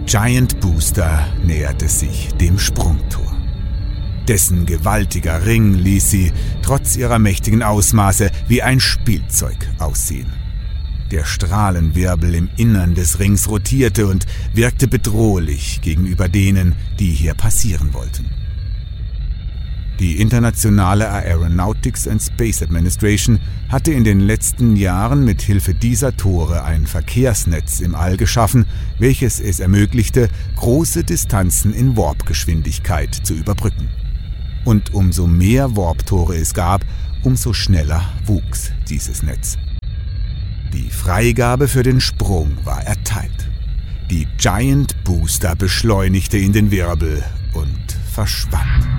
Giant Booster näherte sich dem Sprungtor. Dessen gewaltiger Ring ließ sie, trotz ihrer mächtigen Ausmaße, wie ein Spielzeug aussehen. Der Strahlenwirbel im Innern des Rings rotierte und wirkte bedrohlich gegenüber denen, die hier passieren wollten. Die internationale Aeronautics and Space Administration hatte in den letzten Jahren mit Hilfe dieser Tore ein Verkehrsnetz im All geschaffen, welches es ermöglichte, große Distanzen in Warpgeschwindigkeit zu überbrücken. Und umso mehr Warp-Tore es gab, umso schneller wuchs dieses Netz. Die Freigabe für den Sprung war erteilt. Die Giant Booster beschleunigte in den Wirbel und verschwand.